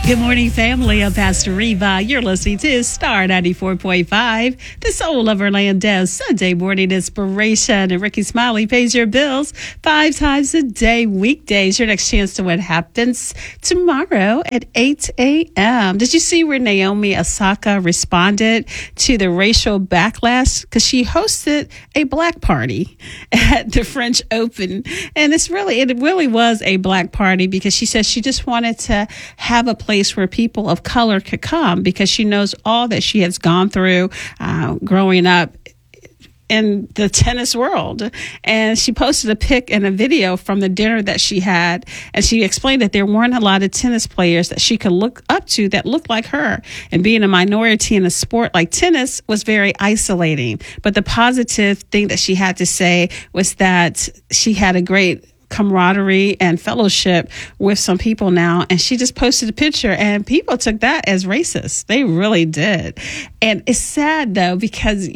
Good morning, family. I'm Pastor Reva. You're listening to Star 94.5, the soul of Orlando, Sunday morning inspiration. And Ricky Smiley pays your bills 5 times a day, weekdays. Your next chance to what happens tomorrow at 8 a.m. Did you see where Naomi Osaka responded to the racial backlash? Because she hosted a black party at the French Open. And it really was a black party because she said she just wanted to have a place where people of color could come because she knows all that she has gone through growing up in the tennis world. And she posted a pic and a video from the dinner that she had. And she explained that there weren't a lot of tennis players that she could look up to that looked like her. And being a minority in a sport like tennis was very isolating. But the positive thing that she had to say was that she had a great camaraderie and fellowship with some people now. And she just posted a picture and people took that as racist. They really did. And it's sad though, because,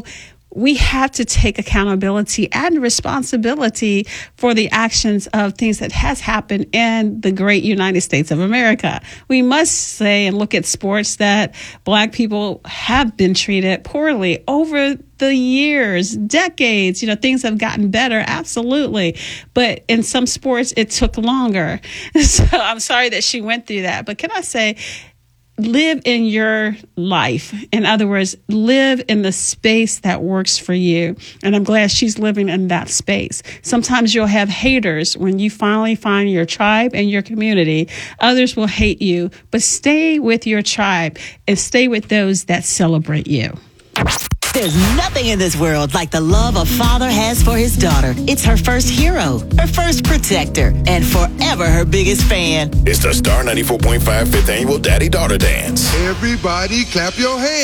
we have to take accountability and responsibility for the actions of things that has happened in the great United States of America. We must say and look at sports that Black people have been treated poorly over the years, decades. Things have gotten better, absolutely. But in some sports, it took longer. So I'm sorry that she went through that. But can I say, live in your life. In other words, live in the space that works for you. And I'm glad she's living in that space. Sometimes you'll have haters when you finally find your tribe and your community. Others will hate you, but stay with your tribe and stay with those that celebrate you. There's nothing in this world like the love a father has for his daughter. It's her first hero, her first protector, and forever her biggest fan. It's the Star 94.5 5th Annual Daddy-Daughter Dance. Everybody clap your hands.